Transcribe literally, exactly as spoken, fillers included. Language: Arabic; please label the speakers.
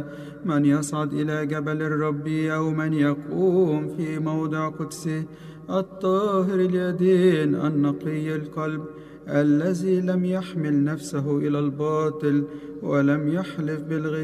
Speaker 1: من يصعد إلى جبل الرب أو من يقوم في موضع قدسه. الطاهر اليدين النقي القلب الذي لم يحمل نفسه إلى الباطل ولم يحلف بالغش